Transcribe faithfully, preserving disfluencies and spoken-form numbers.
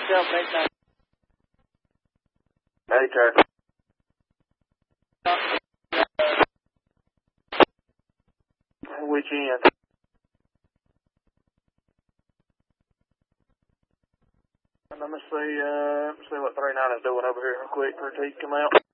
yourself, make that. Hey, turn. Which end? Let me see, uh, let me see what three nine is doing over here real quick for a T come out.